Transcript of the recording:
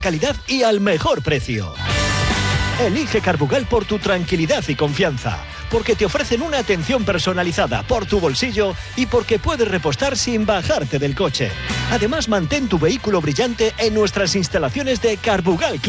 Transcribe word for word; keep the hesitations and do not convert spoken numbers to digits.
calidad y al mejor precio. Elige Carbugal por tu tranquilidad y confianza, porque te ofrecen una atención personalizada por tu bolsillo y porque puedes repostar sin bajarte del coche. Además, mantén tu vehículo brillante en nuestras instalaciones de Carbugal.